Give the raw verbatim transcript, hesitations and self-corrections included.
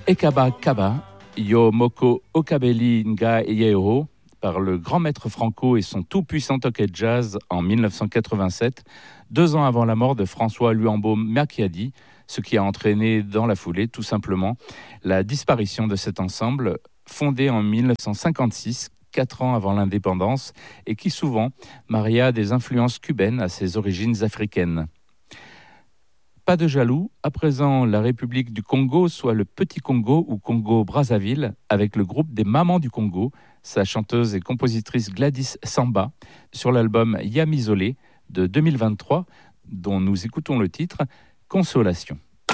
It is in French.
Ekaba Kaba, Yo Moko Okabeli Nga Yeo, par le grand maître Franco et son tout-puissant Toquet Jazz en dix-neuf cent quatre-vingt-sept, deux ans avant la mort de François Luambo Mercadier, ce qui a entraîné dans la foulée tout simplement la disparition de cet ensemble fondé en dix-neuf cent cinquante-six, quatre ans avant l'indépendance, et qui souvent maria des influences cubaines à ses origines africaines. Pas de jaloux, à présent la République du Congo, soit le Petit Congo ou Congo-Brazzaville, avec le groupe des Mamans du Congo, sa chanteuse et compositrice Gladys Samba, sur l'album Yamizolé de deux mille vingt-trois, dont nous écoutons le titre « Consolation ».